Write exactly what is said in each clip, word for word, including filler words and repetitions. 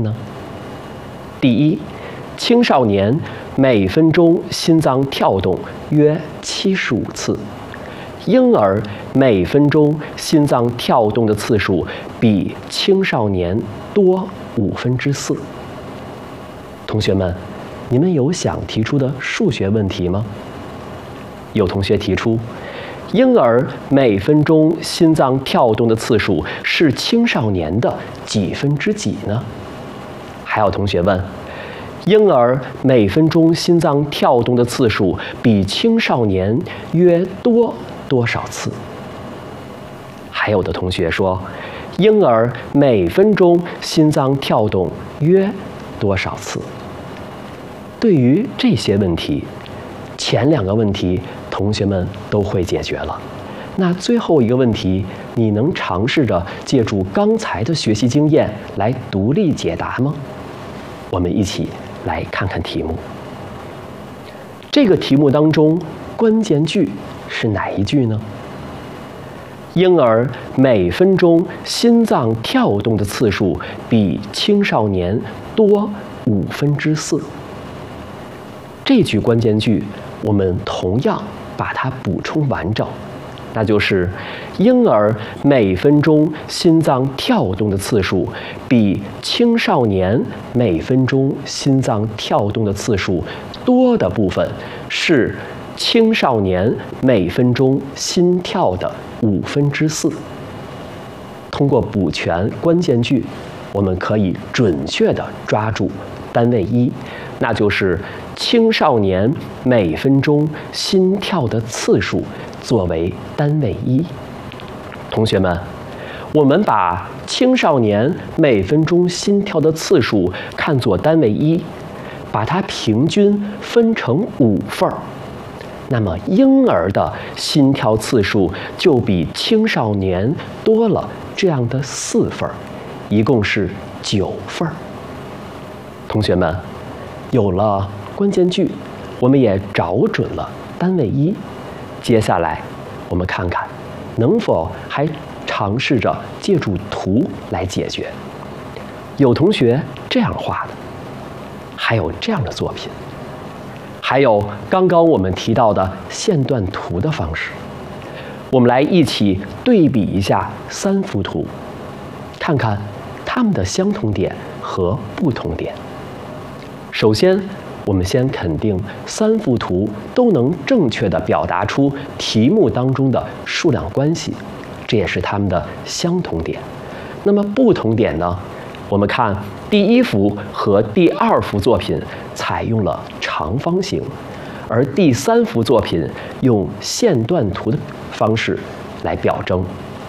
呢？第一，青少年每分钟心脏跳动约七十五次，婴儿每分钟心脏跳动的次数比青少年多五分之四。同学们，你们有想提出的数学问题吗？有同学提出，婴儿每分钟心脏跳动的次数是青少年的几分之几呢？还有同学问，婴儿每分钟心脏跳动的次数比青少年约多多少次？还有的同学说，婴儿每分钟心脏跳动约多少次？对于这些问题，前两个问题同学们都会解决了，那最后一个问题，你能尝试着借助刚才的学习经验来独立解答吗？我们一起来看看题目。这个题目当中，关键句是哪一句呢？婴儿每分钟心脏跳动的次数比青少年多五分之四。这句关键句，我们同样把它补充完整，那就是婴儿每分钟心脏跳动的次数比青少年每分钟心脏跳动的次数多的部分是青少年每分钟心跳的五分之四。通过补全关键句，我们可以准确地抓住单位一，那就是青少年每分钟心跳的次数作为单位一。同学们，我们把青少年每分钟心跳的次数看作单位一，把它平均分成五份儿，那么婴儿的心跳次数就比青少年多了这样的四份儿，一共是九份儿。同学们，有了关键句，我们也找准了单位一。接下来，我们看看能否还尝试着借助图来解决。有同学这样画的，还有这样的作品，还有刚刚我们提到的线段图的方式。我们来一起对比一下三幅图，看看它们的相同点和不同点。首先，我们先肯定三幅图都能正确地表达出题目当中的数量关系，这也是它们的相同点。那么不同点呢？我们看第一幅和第二幅作品采用了长方形，而第三幅作品用线段图的方式来表征。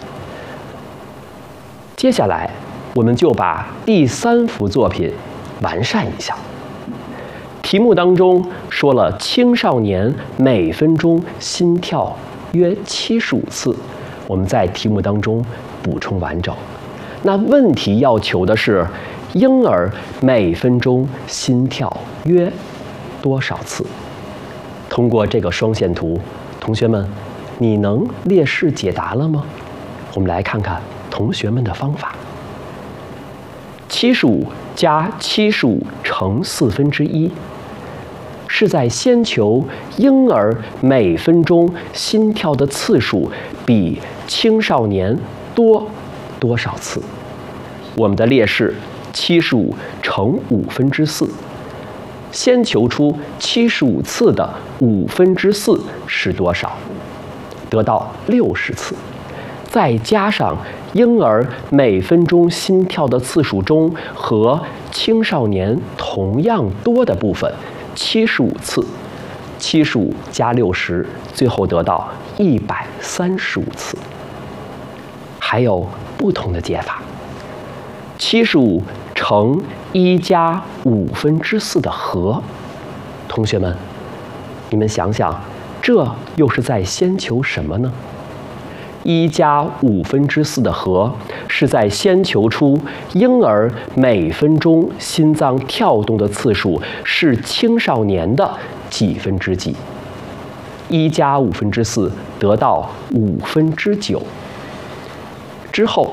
接下来，我们就把第三幅作品完善一下。题目当中说了青少年每分钟心跳约七十五次，我们在题目当中补充完整。那问题要求的是婴儿每分钟心跳约多少次？通过这个双线图，同学们，你能列式解答了吗？我们来看看同学们的方法。七十五加七十五乘四分之一，是在先求婴儿每分钟心跳的次数比青少年多多少次？我们的列式七十五乘五分之四，先求出七十五次的五分之四是多少？得到六十次，再加上婴儿每分钟心跳的次数中和青少年同样多的部分七十五次，七十五加六十，最后得到一百三十五次。还有不同的解法，七十五乘一加五分之四的和，同学们，你们想想，这又是在先求什么呢？一加五分之四的和是在先求出婴儿每分钟心脏跳动的次数是青少年的几分之几？一加五分之四得到五分之九。之后，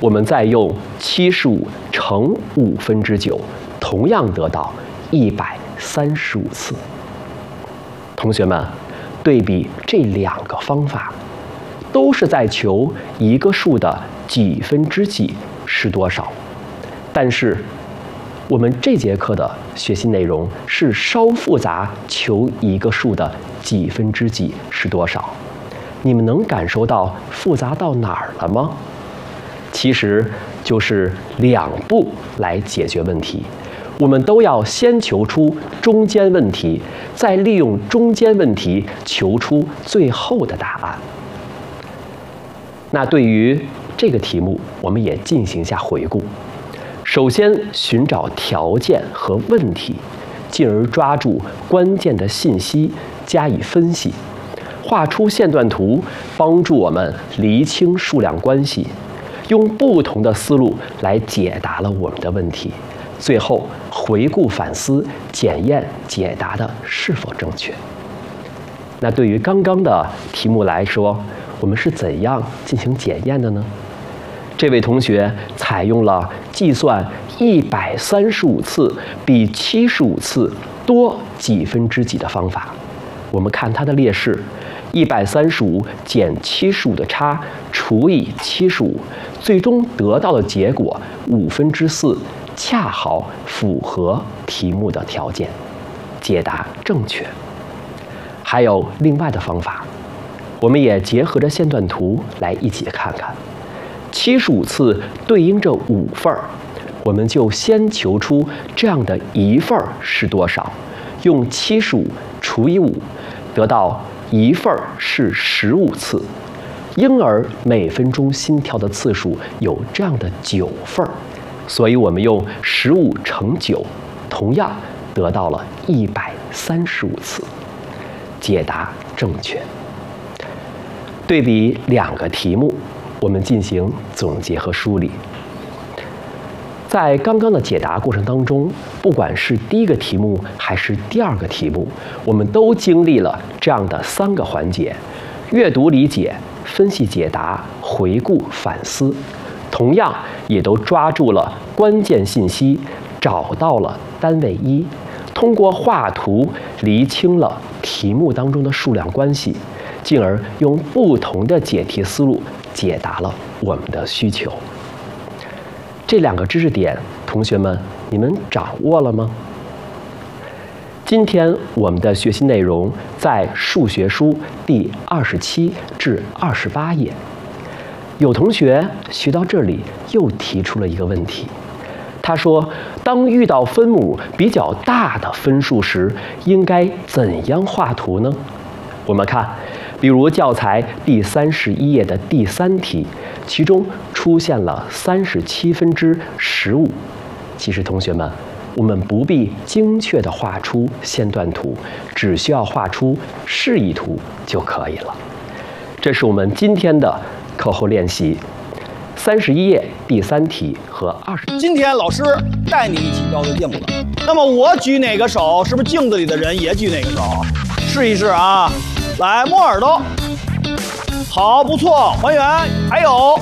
我们再用七十五乘五分之九，同样得到一百三十五次。同学们，对比这两个方法，都是在求一个数的几分之几是多少，但是我们这节课的学习内容是稍复杂，求一个数的几分之几是多少。你们能感受到复杂到哪儿了吗？其实就是两步来解决问题，我们都要先求出中间问题，再利用中间问题求出最后的答案。那对于这个题目，我们也进行一下回顾。首先寻找条件和问题，进而抓住关键的信息加以分析，画出线段图，帮助我们厘清数量关系，用不同的思路来解答了我们的问题。最后回顾反思，检验解答的是否正确。那对于刚刚的题目来说，我们是怎样进行检验的呢？这位同学采用了计算一百三十五次比七十五次多几分之几的方法。我们看它的列式：一百三十五减七十五的差除以七十五，最终得到的结果五分之四，恰好符合题目的条件，解答正确。还有另外的方法，我们也结合着线段图来一起看看。七十五次对应着五份儿，我们就先求出这样的一份儿是多少，用七十五除以五，得到一份儿是十五次。婴儿每分钟心跳的次数有这样的九份儿，所以我们用十五乘九，同样得到了一百三十五次。解答正确。对比两个题目，我们进行总结和梳理。在刚刚的解答过程当中，不管是第一个题目还是第二个题目，我们都经历了这样的三个环节：阅读理解、分析解答、回顾反思。同样也都抓住了关键信息，找到了单位一，通过画图厘清了题目当中的数量关系，进而用不同的解题思路解答了我们的需求。这两个知识点，同学们，你们掌握了吗？今天我们的学习内容在数学书第二十七至二十八页。有同学学到这里又提出了一个问题，他说：当遇到分母比较大的分数时，应该怎样画图呢？我们看，比如教材第三十一页的第三题，其中出现了三十七分之十五。其实同学们，我们不必精确地画出线段图，只需要画出示意图就可以了。这是我们今天的课后练习，三十一页第三题和二十。 今天老师带你一起照照镜子，那么我举哪个手，是不是镜子里的人也举哪个手？试一试啊！来，摸耳朵。好，不错，还原。还有，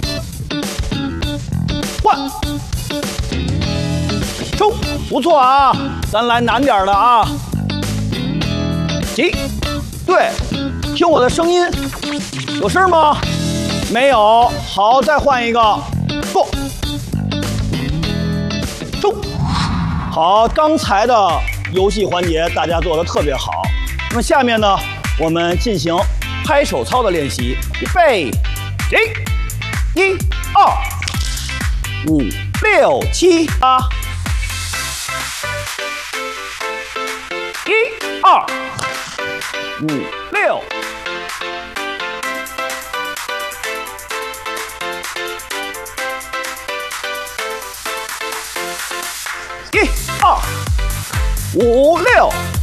换，收，不错啊！咱来难点的啊！起，对，听我的声音，有声吗？没有。好，再换一个，坐，收。好，刚才的游戏环节大家做得特别好。那么下面呢，我们进行拍手操的练习。预备，起，一、二、五、六、七、八，一、二、五、六。一、二、五、六。